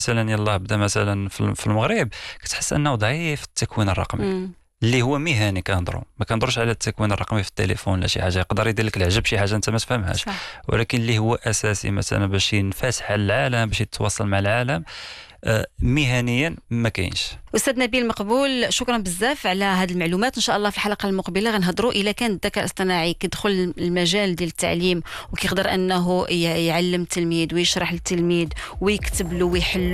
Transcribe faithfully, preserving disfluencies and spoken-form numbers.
مثلا يلاه بدا مثلا في في المغرب، كتحس انه ضعيف التكوين الرقمي مم. اللي هو مهني. كنهضروا ما كنهضروش على التكوين الرقمي في التليفون ولا شي حاجه، يقدر يدير لك العجب شي حاجه انت ما تفهمهاش، صح. ولكن اللي هو اساسي مثلا باش ينفتح على العالم، باش يتواصل مع العالم آه، مهنيا ما كاينش. استاذ نبيل مقبول، شكرا بزاف على هذه المعلومات. ان شاء الله في الحلقه المقبله غنهضروا الا كان الذكاء الاصطناعي كيدخل المجال ديال التعليم وكيقدر انه يعلم التلميذ ويشرح للتلميذ ويكتب له ويحل